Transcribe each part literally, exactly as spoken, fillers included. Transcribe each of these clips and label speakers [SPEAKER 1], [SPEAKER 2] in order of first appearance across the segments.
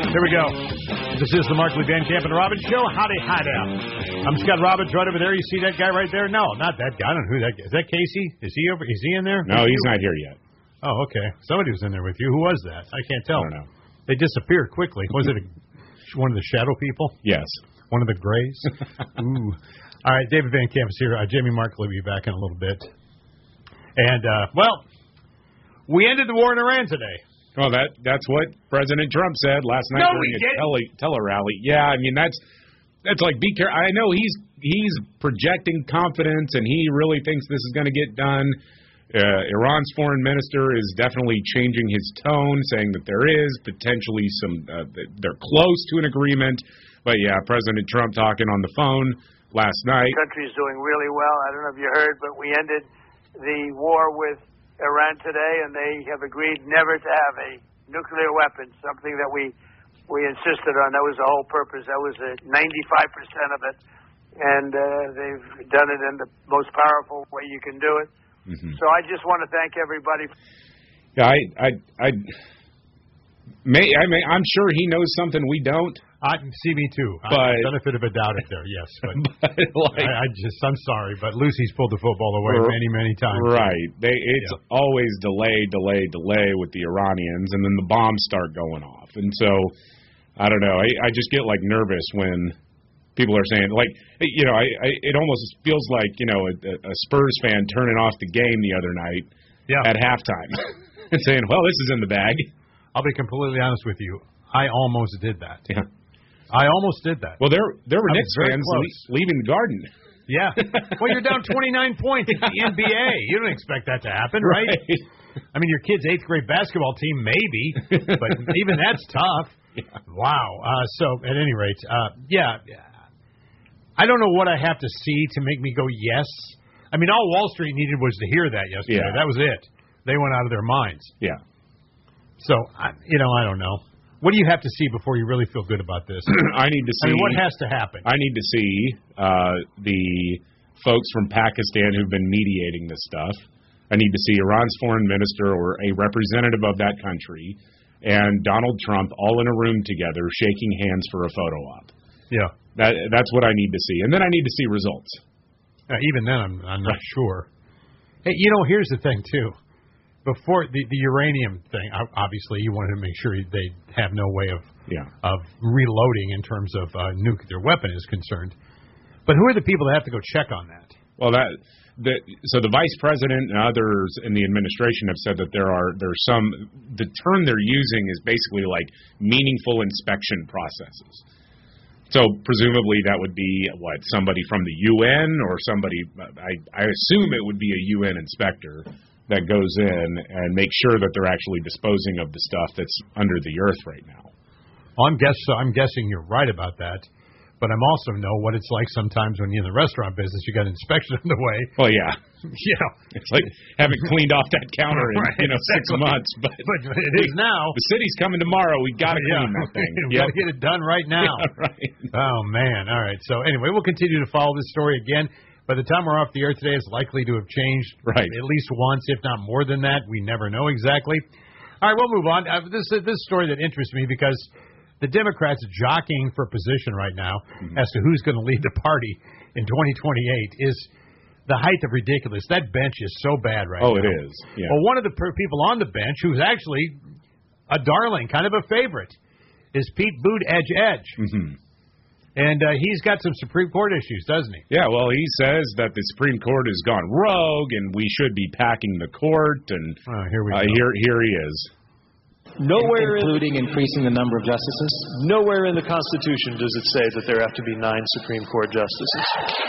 [SPEAKER 1] Here we go. This is the Markley, Van Camp, and Robbins Show. Howdy, hideout. I'm Scott Robbins, right over there. You see that guy right there? No, not that guy. I don't know who that guy is. Is that Casey? Is he over? Is he in there?
[SPEAKER 2] No, he's not here yet.
[SPEAKER 1] Oh, okay. Somebody was in there with you. Who was that? I can't tell.
[SPEAKER 2] I don't know.
[SPEAKER 1] They disappeared quickly. Was it a, one of the shadow people?
[SPEAKER 2] Yes.
[SPEAKER 1] One of the Grays? Ooh. All right, David Van Camp is here. Uh, Jamie Markley will be back in a little bit. And, uh, well, we ended the war in Iran today.
[SPEAKER 2] Well, that that's what President Trump said last night
[SPEAKER 1] no,
[SPEAKER 2] during
[SPEAKER 1] we
[SPEAKER 2] a tele, tele-rally. Yeah, I mean, that's that's like, be careful. I know he's he's projecting confidence, and he really thinks this is going to get done. Uh, Iran's foreign minister is definitely changing his tone, saying that there is potentially some, uh, they're close to an agreement. But, yeah, President Trump talking on the phone last night.
[SPEAKER 3] The country's doing really well. I don't know if you heard, but we ended the war with Iran today, and they have agreed never to have a nuclear weapon, something that we we insisted on. That was the whole purpose. That was a ninety-five percent of it, and uh, they've done it in the most powerful way you can do it. Mm-hmm. So I just want to thank everybody.
[SPEAKER 2] Yeah, I, I, I, may, I may, I'm sure he knows something we don't.
[SPEAKER 1] I see me too.
[SPEAKER 2] But,
[SPEAKER 1] I benefit of a doubt it there, yes. But,
[SPEAKER 2] but like,
[SPEAKER 1] I, I just, I'm sorry, but Lucy's pulled the football away r- many, many times.
[SPEAKER 2] Right. They, it's yeah. always delay, delay, delay with the Iranians, and then the bombs start going off. And so, I don't know. I, I just get like nervous when people are saying, like, you know, I, I it almost feels like, you know, a, a Spurs fan turning off the game the other night
[SPEAKER 1] yeah.
[SPEAKER 2] at halftime and saying, well, this is in the bag.
[SPEAKER 1] I'll be completely honest with you. I almost did that.
[SPEAKER 2] Yeah.
[SPEAKER 1] I almost did that.
[SPEAKER 2] Well, there there were
[SPEAKER 1] I
[SPEAKER 2] Knicks fans le- leaving the Garden.
[SPEAKER 1] Yeah. Well, you're down twenty-nine points in the N B A. You don't expect that to happen, right? right? I mean, your kid's eighth grade basketball team, maybe, but even that's tough.
[SPEAKER 2] Yeah.
[SPEAKER 1] Wow. Uh, so, at any rate, uh, yeah, I don't know what I have to see to make me go yes. I mean, all Wall Street needed was to hear that yesterday.
[SPEAKER 2] Yeah.
[SPEAKER 1] That was it. They went out of their minds.
[SPEAKER 2] Yeah.
[SPEAKER 1] So, I, you know, I don't know. What do you have to see before you really feel good about this?
[SPEAKER 2] I need to see.
[SPEAKER 1] I mean, what has to happen?
[SPEAKER 2] I need to see uh, the folks from Pakistan who've been mediating this stuff. I need to see Iran's foreign minister or a representative of that country and Donald Trump all in a room together shaking hands for a photo op.
[SPEAKER 1] Yeah.
[SPEAKER 2] That That's what I need to see. And then I need to see results.
[SPEAKER 1] Uh, even then, I'm, I'm not sure. Hey, you know, here's the thing, too. Before the, the uranium thing, obviously you wanted to make sure they have no way of
[SPEAKER 2] yeah.
[SPEAKER 1] of reloading in terms of uh, nuclear weapon is concerned. But who are the people that have to go check on that?
[SPEAKER 2] Well, that the, so the vice president and others in the administration have said that there are there's some the term they're using is basically like meaningful inspection processes. So presumably that would be what somebody from the U N or somebody I I assume it would be a U N inspector that goes in and makes sure that they're actually disposing of the stuff that's under the earth right now.
[SPEAKER 1] Well, I'm guess I'm guessing you're right about that, but I'm also know what it's like sometimes when you're in the restaurant business. You got an inspection on the way.
[SPEAKER 2] Well, yeah,
[SPEAKER 1] yeah,
[SPEAKER 2] it's like having cleaned off that counter in
[SPEAKER 1] right,
[SPEAKER 2] you know
[SPEAKER 1] exactly.
[SPEAKER 2] six months, but,
[SPEAKER 1] but it is now.
[SPEAKER 2] The city's coming tomorrow. We got to
[SPEAKER 1] yeah.
[SPEAKER 2] clean that thing.
[SPEAKER 1] We got to get it done right now.
[SPEAKER 2] Yeah, right.
[SPEAKER 1] Oh man! All right. So anyway, we'll continue to follow this story again. By the time we're off the air today, it's likely to have changed
[SPEAKER 2] right.
[SPEAKER 1] at least once, if not more than that. We never know exactly. All right, we'll move on. Uh, this is this story that interests me because the Democrats jockeying for position right now mm-hmm. as to who's going to lead the party in twenty twenty-eight is the height of ridiculous. That bench is so bad right
[SPEAKER 2] oh,
[SPEAKER 1] now.
[SPEAKER 2] Oh, it is. Yeah.
[SPEAKER 1] Well, one of the per- people on the bench who's actually a darling, kind of a favorite, is Pete Buttigieg.
[SPEAKER 2] Mm-hmm.
[SPEAKER 1] And uh, he's got some Supreme Court issues, doesn't he?
[SPEAKER 2] Yeah, well, he says that the Supreme Court has gone rogue and we should be packing the court. And
[SPEAKER 1] oh, here we
[SPEAKER 2] uh,
[SPEAKER 1] go.
[SPEAKER 2] Here, here he is.
[SPEAKER 4] Nowhere, including increasing the number of justices?
[SPEAKER 5] Nowhere in the Constitution does it say that there have to be nine Supreme Court justices.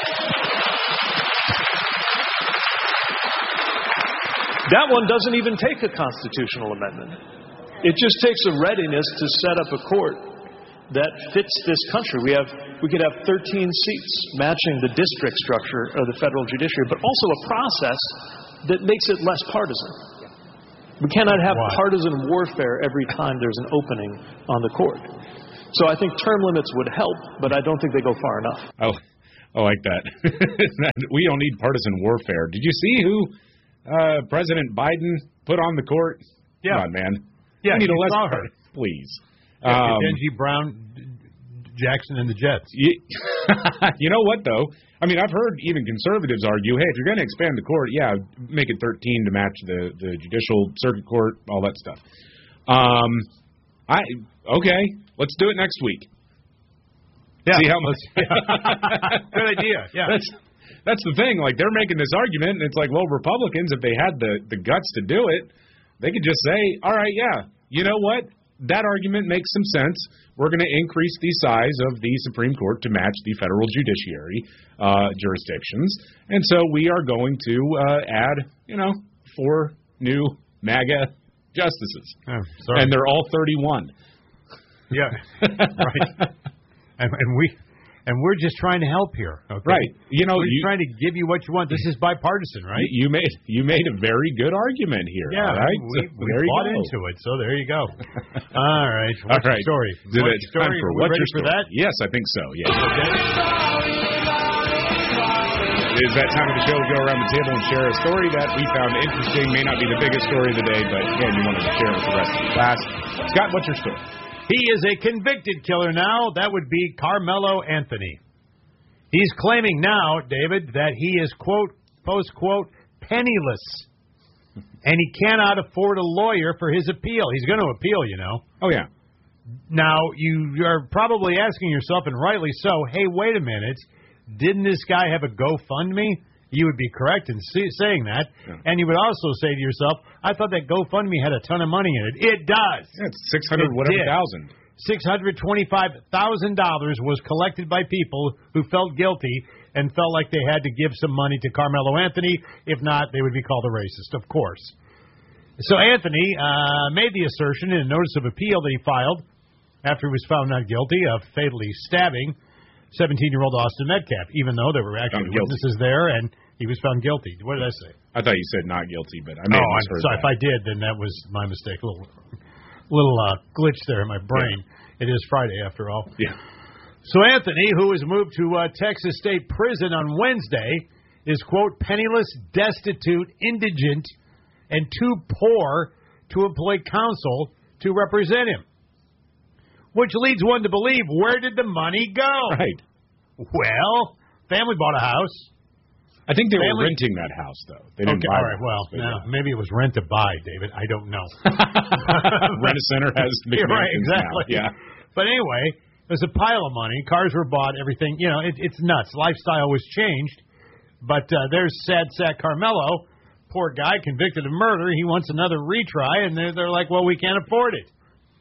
[SPEAKER 5] That one doesn't even take a constitutional amendment. It just takes a readiness to set up a court that fits this country. We have, we could have thirteen seats matching the district structure of the federal judiciary, but also a process that makes it less partisan. We cannot have
[SPEAKER 1] Why?
[SPEAKER 5] partisan warfare every time there's an opening on the court. So I think term limits would help, but I don't think they go far enough.
[SPEAKER 2] Oh, I like that. We don't need partisan warfare. Did you see who uh, President Biden put on the court?
[SPEAKER 1] Yeah.
[SPEAKER 2] Come on, man.
[SPEAKER 1] Yeah,
[SPEAKER 2] we need
[SPEAKER 1] you
[SPEAKER 2] a less
[SPEAKER 1] saw her.
[SPEAKER 2] Please. Um,
[SPEAKER 1] Denji Brown, Jackson, and the Jets.
[SPEAKER 2] You, you know what, though? I mean, I've heard even conservatives argue, hey, if you're going to expand the court, yeah, make it thirteen to match the, the judicial circuit court, all that stuff. Um, I okay, let's do it next week.
[SPEAKER 1] Yeah,
[SPEAKER 2] See how much?
[SPEAKER 1] Good idea. Yeah,
[SPEAKER 2] that's that's the thing. Like they're making this argument, and it's like, well, Republicans, if they had the the guts to do it, they could just say, all right, yeah, you know what? That argument makes some sense. We're going to increase the size of the Supreme Court to match the federal judiciary uh, jurisdictions. And so we are going to uh, add, you know, four new MAGA justices.
[SPEAKER 1] Oh, sorry.
[SPEAKER 2] And they're all thirty-one.
[SPEAKER 1] Yeah, right. And, and we and we're just trying to help here. Okay?
[SPEAKER 2] Right. You know,
[SPEAKER 1] we're
[SPEAKER 2] you,
[SPEAKER 1] trying to give you what you want. This is bipartisan, right?
[SPEAKER 2] You made you made a very good argument here.
[SPEAKER 1] Yeah,
[SPEAKER 2] all right?
[SPEAKER 1] we, we
[SPEAKER 2] there
[SPEAKER 1] bought
[SPEAKER 2] you go.
[SPEAKER 1] into it, so there you go. All right. What's
[SPEAKER 2] all right.
[SPEAKER 1] your story?
[SPEAKER 2] Did
[SPEAKER 1] What's
[SPEAKER 2] it
[SPEAKER 1] your story?
[SPEAKER 2] time for
[SPEAKER 1] Are we
[SPEAKER 2] what's
[SPEAKER 1] ready
[SPEAKER 2] your
[SPEAKER 1] for
[SPEAKER 2] story?
[SPEAKER 1] that?
[SPEAKER 2] Yes, I think so. Yeah.
[SPEAKER 1] Okay.
[SPEAKER 2] It is that time of the show to go around the table and share a story that we found interesting. May not be the biggest story of the day, but again, you wanted to share it with the rest of the class. Scott, what's your story?
[SPEAKER 1] He is a convicted killer now. That would be Carmelo Anthony. He's claiming now, David, that he is, quote, post quote, penniless. And he cannot afford a lawyer for his appeal. He's going to appeal, you know.
[SPEAKER 2] Oh, yeah.
[SPEAKER 1] Now, you are probably asking yourself, and rightly so, hey, wait a minute. Didn't this guy have a GoFundMe? You would be correct in see, saying that. Yeah. And you would also say to yourself, I thought that GoFundMe had a ton of money in it. It does.
[SPEAKER 2] Yeah, it's six hundred
[SPEAKER 1] it
[SPEAKER 2] whatever
[SPEAKER 1] did.
[SPEAKER 2] thousand.
[SPEAKER 1] six hundred twenty-five thousand dollars was collected by people who felt guilty and felt like they had to give some money to Carmelo Anthony. If not, they would be called a racist, of course. So Anthony uh, made the assertion in a notice of appeal that he filed after he was found not guilty of fatally stabbing seventeen-year-old Austin Metcalf, even though there were actually witnesses there and he was found guilty. What did I say?
[SPEAKER 2] I thought you said not guilty, but I may
[SPEAKER 1] oh,
[SPEAKER 2] have
[SPEAKER 1] I'm
[SPEAKER 2] misheard
[SPEAKER 1] sorry.
[SPEAKER 2] that.
[SPEAKER 1] If I did, then that was my mistake. A little, little uh, glitch there in my brain. Yeah. It is Friday, after all.
[SPEAKER 2] Yeah.
[SPEAKER 1] So Anthony, who was moved to uh, Texas State Prison on Wednesday, is, quote, penniless, destitute, indigent, and too poor to employ counsel to represent him. Which leads one to believe, where did the money go?
[SPEAKER 2] Right.
[SPEAKER 1] Well, family bought a house.
[SPEAKER 2] I think they
[SPEAKER 1] family...
[SPEAKER 2] were renting that house, though. They didn't
[SPEAKER 1] okay,
[SPEAKER 2] buy
[SPEAKER 1] all right,
[SPEAKER 2] the
[SPEAKER 1] well,
[SPEAKER 2] house,
[SPEAKER 1] no,
[SPEAKER 2] yeah.
[SPEAKER 1] maybe it was rent to buy, David. I don't know.
[SPEAKER 2] Rent-A-Center has McMansions
[SPEAKER 1] right, exactly.
[SPEAKER 2] now. Yeah.
[SPEAKER 1] But anyway, there's a pile of money. Cars were bought, everything. You know, it, it's nuts. Lifestyle was changed. But uh, there's sad sack Carmelo. Poor guy, convicted of murder. He wants another retry, and they're, they're like, well, we can't afford it.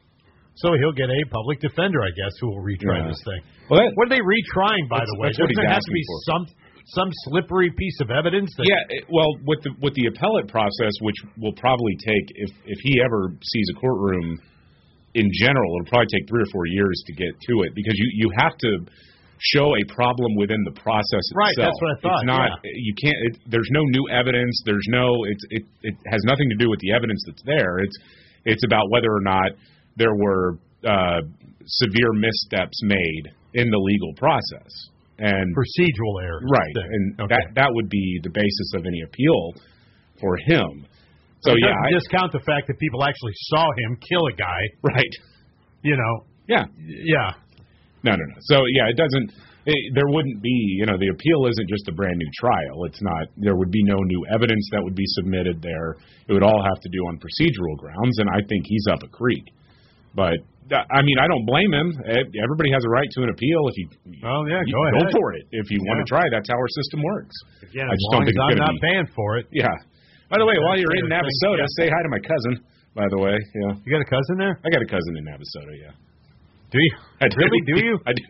[SPEAKER 1] So he'll get a public defender, I guess, who will retry
[SPEAKER 2] yeah.
[SPEAKER 1] this thing.
[SPEAKER 2] Well, that,
[SPEAKER 1] what are they retrying, by the way?
[SPEAKER 2] That's what
[SPEAKER 1] Doesn't
[SPEAKER 2] he's
[SPEAKER 1] there have to be
[SPEAKER 2] for.
[SPEAKER 1] some some slippery piece of evidence? That
[SPEAKER 2] yeah, it, well, with the with the appellate process, which will probably take, if if he ever sees a courtroom in general, it'll probably take three or four years to get to it, because you, you have to show a problem within the process itself.
[SPEAKER 1] Right, that's what I thought.
[SPEAKER 2] It's not,
[SPEAKER 1] yeah.
[SPEAKER 2] you can't, it, there's no new evidence, there's no, it's, it, it has nothing to do with the evidence that's there. It's, it's about whether or not there were uh, severe missteps made in the legal process. And
[SPEAKER 1] procedural errors.
[SPEAKER 2] Right, and
[SPEAKER 1] okay.
[SPEAKER 2] that that would be the basis of any appeal for him. So,
[SPEAKER 1] it
[SPEAKER 2] yeah.
[SPEAKER 1] doesn't
[SPEAKER 2] I,
[SPEAKER 1] discount the fact that people actually saw him kill a guy.
[SPEAKER 2] Right.
[SPEAKER 1] You know.
[SPEAKER 2] Yeah.
[SPEAKER 1] Yeah.
[SPEAKER 2] No, no, no. So, yeah, it doesn't, it, there wouldn't be, you know, the appeal isn't just a brand new trial. It's not, there would be no new evidence that would be submitted there. It would all have to do on procedural grounds, and I think he's up a creek. But, I mean, I don't blame him. Everybody has a right to an appeal. If you,
[SPEAKER 1] oh, yeah,
[SPEAKER 2] you
[SPEAKER 1] go ahead.
[SPEAKER 2] Go for it. If you yeah. want to try, that's how our system works.
[SPEAKER 1] Again,
[SPEAKER 2] I
[SPEAKER 1] as
[SPEAKER 2] just
[SPEAKER 1] long
[SPEAKER 2] don't think
[SPEAKER 1] as
[SPEAKER 2] it's
[SPEAKER 1] I'm not
[SPEAKER 2] be,
[SPEAKER 1] paying for it.
[SPEAKER 2] Yeah. By the way, while you're in
[SPEAKER 1] thing.
[SPEAKER 2] Navasota,
[SPEAKER 1] yeah.
[SPEAKER 2] say hi to my cousin, by the way. Yeah.
[SPEAKER 1] You got a cousin there?
[SPEAKER 2] I got a cousin in Navasota, yeah.
[SPEAKER 1] Do you?
[SPEAKER 2] I do.
[SPEAKER 1] Really? Do you?
[SPEAKER 2] I do.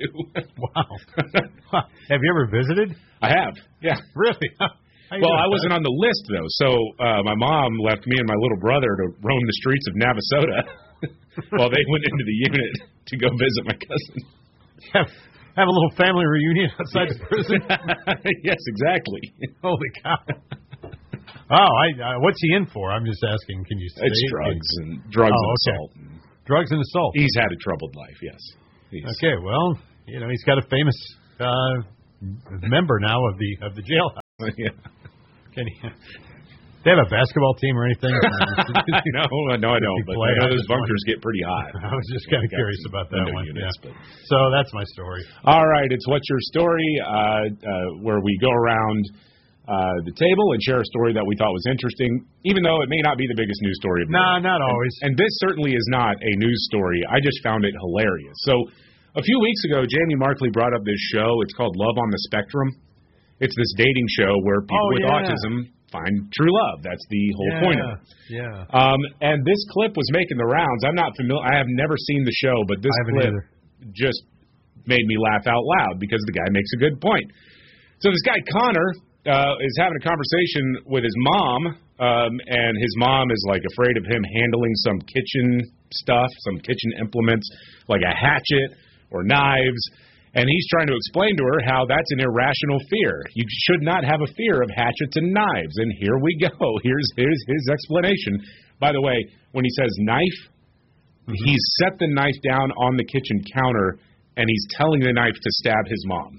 [SPEAKER 1] Wow. Have you ever visited?
[SPEAKER 2] I have, yeah.
[SPEAKER 1] Really?
[SPEAKER 2] Well, I wasn't on the list, though. So uh, my mom left me and my little brother to roam the streets of Navasota while they went into the unit to go visit my cousin.
[SPEAKER 1] Have, have a little family reunion outside the prison?
[SPEAKER 2] Yes, exactly.
[SPEAKER 1] Holy cow. Oh, I, uh, what's he in for? I'm just asking. Can you say?
[SPEAKER 2] It's drugs and drugs
[SPEAKER 1] oh,
[SPEAKER 2] and
[SPEAKER 1] okay.
[SPEAKER 2] assault. And
[SPEAKER 1] drugs and assault.
[SPEAKER 2] He's had a troubled life, yes. He's,
[SPEAKER 1] okay, well, you know, he's got a famous uh, member now of the of the jailhouse.
[SPEAKER 2] Yeah.
[SPEAKER 1] Can he? They have a basketball team or anything?
[SPEAKER 2] no, no, I don't. But
[SPEAKER 1] play?
[SPEAKER 2] I know
[SPEAKER 1] I
[SPEAKER 2] those
[SPEAKER 1] just
[SPEAKER 2] bunkers
[SPEAKER 1] wondered.
[SPEAKER 2] get pretty hot.
[SPEAKER 1] I was just kind of curious about that one.
[SPEAKER 2] Units,
[SPEAKER 1] Yeah.
[SPEAKER 2] but.
[SPEAKER 1] So that's my story.
[SPEAKER 2] All right, it's What's Your Story, uh, uh, where we go around uh, the table and share a story that we thought was interesting, even though it may not be the biggest news story of the
[SPEAKER 1] No,
[SPEAKER 2] day.
[SPEAKER 1] not always.
[SPEAKER 2] And, and this certainly is not a news story. I just found it hilarious. So a few weeks ago, Jamie Markley brought up this show. It's called Love on the Spectrum. It's this dating show where people
[SPEAKER 1] oh,
[SPEAKER 2] with
[SPEAKER 1] yeah.
[SPEAKER 2] autism find true love. That's the whole
[SPEAKER 1] yeah,
[SPEAKER 2] point of it.
[SPEAKER 1] Yeah.
[SPEAKER 2] Um, and this clip was making the rounds. I'm not familiar. I have never seen the show, but this clip
[SPEAKER 1] either.
[SPEAKER 2] just made me laugh out loud because the guy makes a good point. So this guy, Connor, uh, is having a conversation with his mom, um, and his mom is, like, afraid of him handling some kitchen stuff, some kitchen implements, like a hatchet or knives. And he's trying to explain to her how that's an irrational fear. You should not have a fear of hatchets and knives. And here we go. Here's his, his explanation. By the way, when he says knife, mm-hmm. he's set the knife down on the kitchen counter, and he's telling the knife to stab his mom.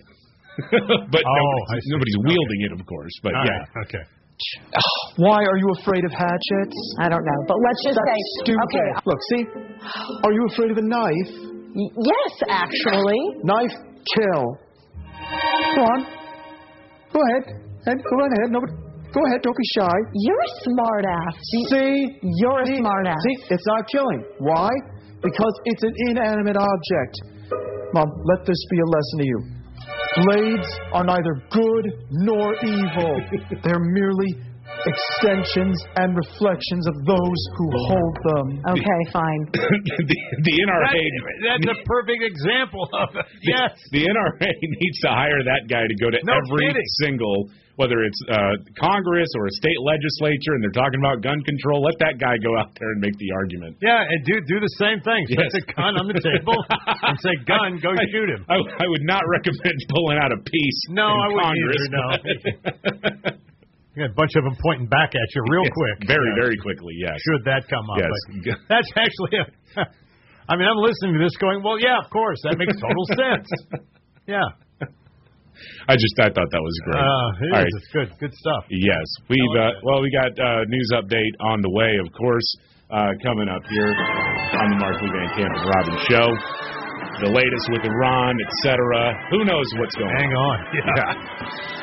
[SPEAKER 2] but
[SPEAKER 1] oh,
[SPEAKER 2] nobody's, nobody's wielding okay. it, of course. But
[SPEAKER 1] All
[SPEAKER 2] yeah.
[SPEAKER 1] Right. Okay.
[SPEAKER 6] Why are you afraid of hatchets?
[SPEAKER 7] I don't know. But let's just
[SPEAKER 6] That's
[SPEAKER 7] say...
[SPEAKER 6] stupid.
[SPEAKER 7] Okay.
[SPEAKER 6] Look, see? Are you afraid of a knife?
[SPEAKER 7] Yes, actually.
[SPEAKER 6] Knife, kill. Go on. Go ahead. And go on ahead. Nobody, go ahead. Don't be shy.
[SPEAKER 7] You're a smart ass.
[SPEAKER 6] See?
[SPEAKER 7] You're a
[SPEAKER 6] see,
[SPEAKER 7] smart ass.
[SPEAKER 6] See? It's not killing. Why? Because it's an inanimate object. Mom, let this be a lesson to you. Blades are neither good nor evil. They're merely extensions and reflections of those who hold them.
[SPEAKER 7] Okay, fine.
[SPEAKER 2] the, the N R A...
[SPEAKER 1] That, that's a perfect example of it. Yes.
[SPEAKER 2] The, the N R A needs to hire that guy to go to
[SPEAKER 1] no
[SPEAKER 2] every
[SPEAKER 1] kidding.
[SPEAKER 2] single, whether it's uh, Congress or a state legislature, and they're talking about gun control, let that guy go out there and make the argument.
[SPEAKER 1] Yeah, and do do the same thing. Put
[SPEAKER 2] Yes.
[SPEAKER 1] the gun on the table and say, gun, go
[SPEAKER 2] I,
[SPEAKER 1] shoot him.
[SPEAKER 2] I, I would not recommend pulling out a piece
[SPEAKER 1] No,
[SPEAKER 2] in
[SPEAKER 1] I wouldn't
[SPEAKER 2] Congress.
[SPEAKER 1] either, no. You got a bunch of them pointing back at you real
[SPEAKER 2] Yes,
[SPEAKER 1] quick.
[SPEAKER 2] Very,
[SPEAKER 1] yes.
[SPEAKER 2] very quickly, yes.
[SPEAKER 1] Should that come up.
[SPEAKER 2] Yes.
[SPEAKER 1] But that's actually, a, I mean, I'm listening to this going, well, yeah, of course. That makes total sense. Yeah.
[SPEAKER 2] I just, I thought that was great.
[SPEAKER 1] Uh, it
[SPEAKER 2] All
[SPEAKER 1] is.
[SPEAKER 2] right.
[SPEAKER 1] It's good. Good stuff.
[SPEAKER 2] Yes. We've,
[SPEAKER 1] like
[SPEAKER 2] uh, well, we got uh, news update on the way, of course, uh, coming up here on the Markley Van Camp and Robbins Show. The latest with Iran, et cetera. Who knows what's going
[SPEAKER 1] Hang
[SPEAKER 2] on?
[SPEAKER 1] on. Yeah.
[SPEAKER 2] Yeah.